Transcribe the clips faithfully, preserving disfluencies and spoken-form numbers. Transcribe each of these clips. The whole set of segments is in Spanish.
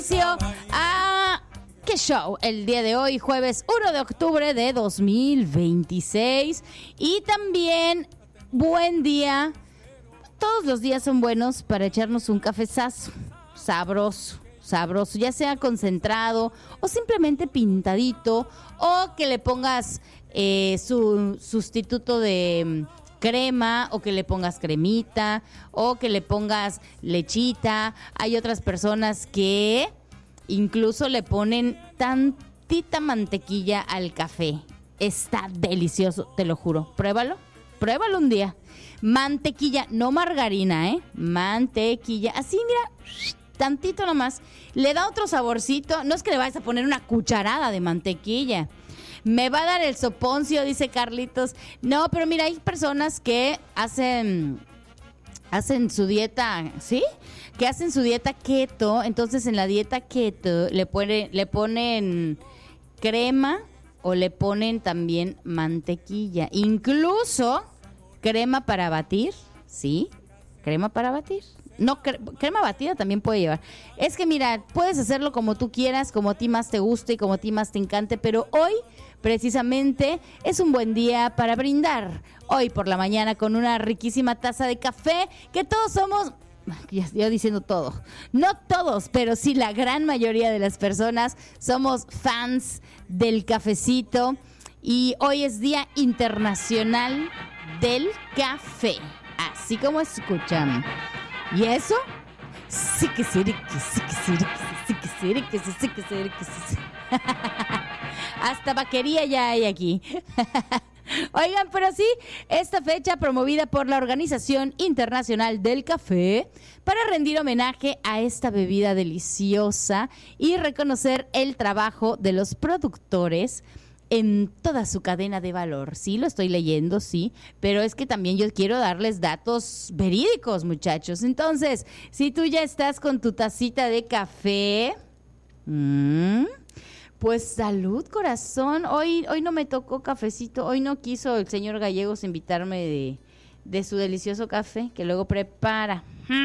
a ¿Qué show? El día de hoy, jueves uno de octubre de dos mil veintiséis. Y también buen día. Todos los días son buenos para echarnos un cafezazo sabroso, sabroso, ya sea concentrado o simplemente pintadito, o que le pongas eh, su sustituto de crema, o que le pongas cremita, o que le pongas lechita. Hay otras personas que incluso le ponen tantita mantequilla al café. Está delicioso, te lo juro. Pruébalo, pruébalo un día. Mantequilla, no margarina, ¿eh? Mantequilla, así mira, tantito nomás. Le da otro saborcito. No es que le vayas a poner una cucharada de mantequilla. Me va a dar el soponcio, dice Carlitos. No, pero mira, hay personas que hacen, hacen su dieta, ¿sí? Que hacen su dieta keto. Entonces en la dieta keto le, pone, le ponen crema o le ponen también mantequilla. Incluso crema para batir, ¿sí? Crema para batir. No, cre- crema batida también puede llevar. Es que mira, puedes hacerlo como tú quieras, como a ti más te guste y como a ti más te encante, pero hoy precisamente es un buen día para brindar. Hoy por la mañana con una riquísima taza de café, que todos somos, ya estoy diciendo todo, no todos, pero sí la gran mayoría de las personas somos fans del cafecito. Y hoy es Día Internacional del Café, así como escuchan. ¿Y eso? Sí que sí, que sí, que sí, que sí, que sí, que sí, que sí, que sí. Hasta vaquería ya hay aquí. Oigan, pero sí, esta fecha promovida por la Organización Internacional del Café para rendir homenaje a esta bebida deliciosa y reconocer el trabajo de los productores en toda su cadena de valor. Sí, lo estoy leyendo, sí, pero es que también yo quiero darles datos verídicos, muchachos. Entonces, si tú ya estás con tu tacita de café, mmm, pues salud, corazón. Hoy, hoy no me tocó cafecito, hoy no quiso el señor Gallegos invitarme de, de su delicioso café que luego prepara.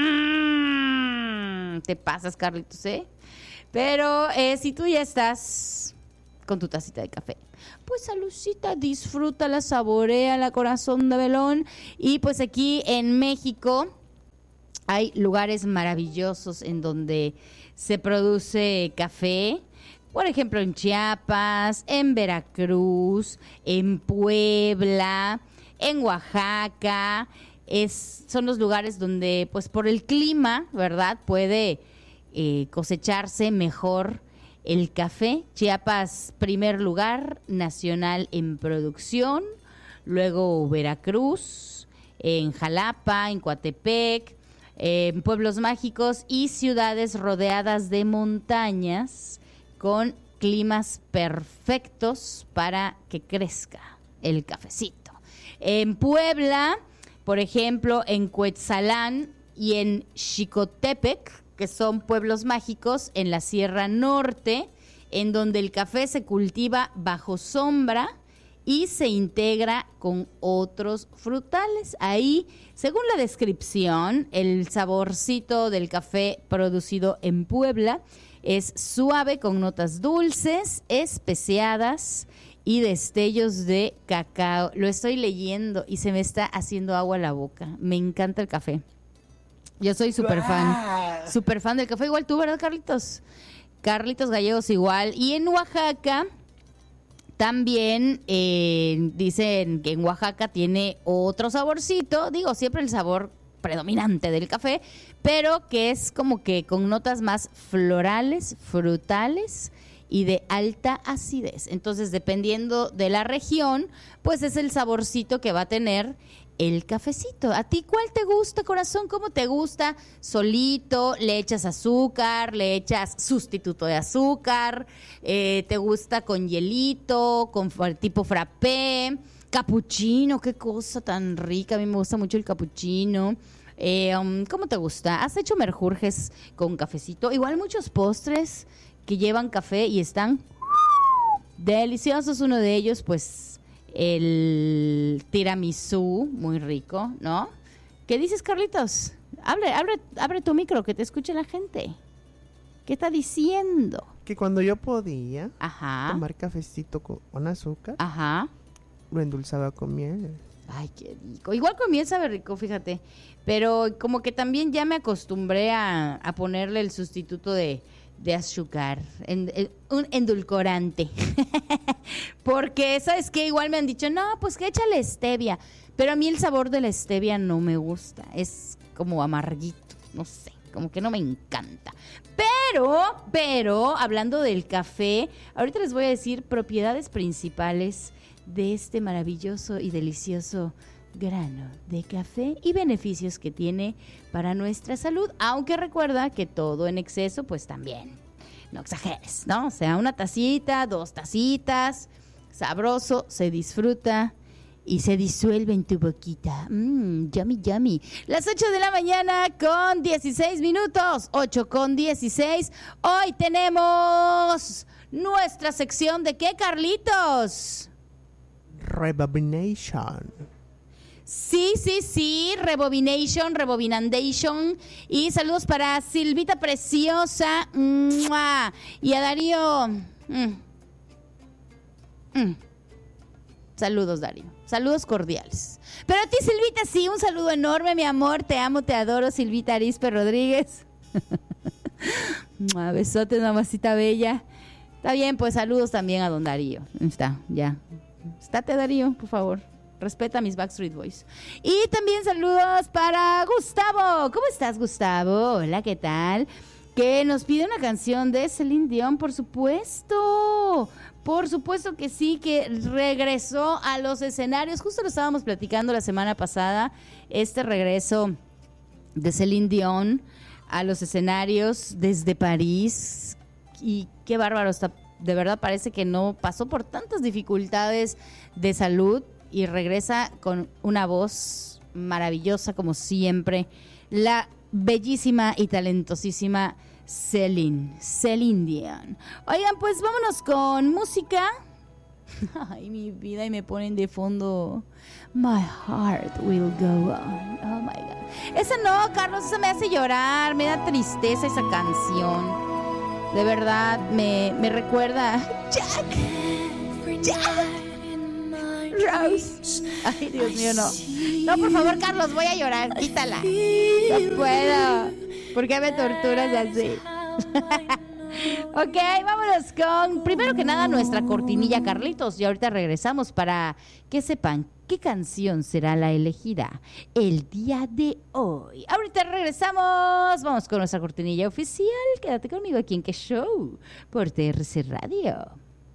Mm, te pasas, Carlitos, ¿eh? Pero eh, si tú ya estás con tu tacita de café, pues saludcita, disfrútala, saboréala, corazón de velón. Y pues aquí en México hay lugares maravillosos en donde se produce café. Por ejemplo, en Chiapas, en Veracruz, en Puebla, en Oaxaca. Es, son los lugares donde, pues por el clima, ¿verdad?, puede eh, cosecharse mejor el café. Chiapas, primer lugar nacional en producción. Luego Veracruz, en Jalapa, en Coatepec, eh, en pueblos mágicos y ciudades rodeadas de montañas con climas perfectos para que crezca el cafecito. En Puebla, por ejemplo, en Cuetzalán y en Xicotepec, que son pueblos mágicos en la Sierra Norte, en donde el café se cultiva bajo sombra y se integra con otros frutales. Ahí, según la descripción, el saborcito del café producido en Puebla es suave, con notas dulces, especiadas y destellos de cacao. Lo estoy leyendo y se me está haciendo agua la boca. Me encanta el café. Yo soy súper fan, súper fan del café, igual tú, ¿verdad, Carlitos? Carlitos Gallegos igual. Y en Oaxaca también eh, dicen que en Oaxaca tiene otro saborcito, digo, siempre el sabor predominante del café, pero que es como que con notas más florales, frutales y de alta acidez. Entonces, dependiendo de la región, pues es el saborcito que va a tener el cafecito. ¿A ti cuál te gusta, corazón? ¿Cómo te gusta? ¿Solito? ¿Le echas azúcar? ¿Le echas sustituto de azúcar? Eh, ¿Te gusta con hielito? ¿Con tipo frappé? ¿Capuchino? ¿Qué cosa tan rica? A mí me gusta mucho el capuchino. Eh, um, ¿Cómo te gusta? ¿Has hecho merjurjes con cafecito? Igual muchos postres que llevan café y están deliciosos. Uno de ellos, pues, el tiramisú, muy rico, ¿no? ¿Qué dices, Carlitos? Abre, abre, abre tu micro, que te escuche la gente. ¿Qué está diciendo? Que cuando yo podía Ajá. tomar cafecito con, con azúcar, Ajá. lo endulzaba con miel. Ay, qué rico. Igual con miel sabe rico, fíjate. Pero como que también ya me acostumbré a, a ponerle el sustituto de, de azúcar, en, en, un endulcorante. Porque, ¿sabes qué? Igual me han dicho, no, pues que échale stevia. Pero a mí el sabor de la stevia no me gusta. Es como amarguito, no sé, como que no me encanta. Pero, pero, hablando del café, ahorita les voy a decir propiedades principales de este maravilloso y delicioso grano de café y beneficios que tiene para nuestra salud, aunque recuerda que todo en exceso pues también no exageres, ¿no? O sea, una tacita, dos tacitas, sabroso, se disfruta y se disuelve en tu boquita. Mmm, yummy, yummy. Las ocho de la mañana con dieciséis minutos, ocho con dieciséis. Hoy tenemos nuestra sección de ¿qué, Carlitos? Rebobination. Sí, sí, sí, Rebobination, Rebobinandation. Y saludos para Silvita Preciosa. ¡Mua! Y a Darío. Mm. Mm. Saludos, Darío. Saludos cordiales. Pero a ti, Silvita, sí, un saludo enorme, mi amor. Te amo, te adoro, Silvita Arispe Rodríguez. ¡Mua! Besote, mamacita bella. Está bien, pues saludos también a don Darío. Está, ya. Estate, Darío, por favor. Respeta a mis Backstreet Boys. Y también saludos para Gustavo. ¿Cómo estás, Gustavo? Hola, ¿qué tal? Que nos pide una canción de Celine Dion, por supuesto. Por supuesto que sí, que regresó a los escenarios. Justo lo estábamos platicando la semana pasada. Este regreso de Celine Dion a los escenarios desde París. Y qué bárbaro está. De verdad parece que no pasó por tantas dificultades de salud y regresa con una voz maravillosa como siempre, la bellísima y talentosísima Celine, Celine Dion. Oigan, pues vámonos con música. Ay, mi vida, y me ponen de fondo My Heart Will Go On. Oh my God. Esa no, Carlos, esa me hace llorar, me da tristeza esa canción. De verdad, me, me recuerda Jack, Jack, Rose. Ay, Dios mío, no. No, por favor, Carlos, voy a llorar. Quítala. No puedo. ¿Por qué me torturas así? Ok, vámonos con, primero que nada, nuestra cortinilla, Carlitos. Y ahorita regresamos para que sepan qué canción será la elegida el día de hoy. Ahorita regresamos. Vamos con nuestra cortinilla oficial. Quédate conmigo aquí en Qué Show por T R C Radio.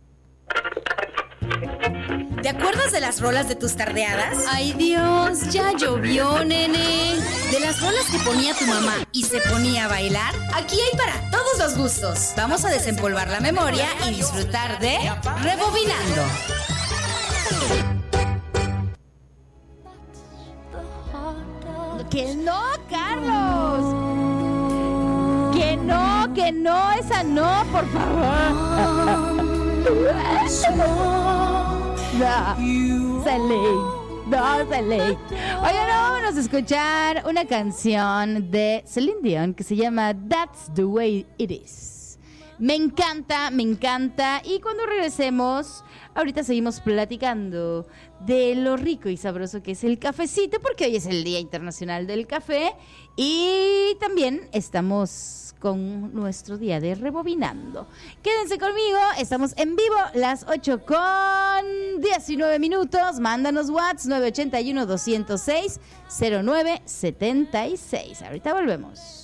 ¿Te acuerdas de las rolas de tus tardeadas? Ay, Dios, ya llovió, nene. ¿De las rolas que ponía tu mamá y se ponía a bailar? Aquí hay para todos los gustos. Vamos a desempolvar la memoria y disfrutar de Rebobinando. Que no, Carlos. Que no, que no, esa no, por favor. No, Celine. No, Celine. Oigan, no, vámonos a escuchar una canción de Celine Dion que se llama That's the Way It Is. Me encanta, me encanta. Y cuando regresemos, ahorita seguimos platicando de lo rico y sabroso que es el cafecito, porque hoy es el Día Internacional del Café. Y también estamos con nuestro día de Rebobinando. Quédense conmigo, estamos en vivo, las ocho con diecinueve minutos. Mándanos WhatsApp nueve ocho uno, dos cero seis, cero nueve siete seis. Ahorita volvemos.